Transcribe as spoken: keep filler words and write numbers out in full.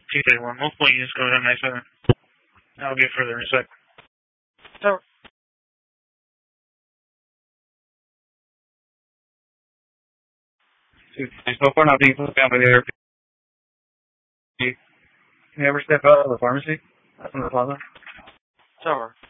two thirty-one. Multiple units going on nine seven. I'll get further insight. So. So far not being put down by the air. Can you ever step out of the pharmacy? From the plaza? Tower.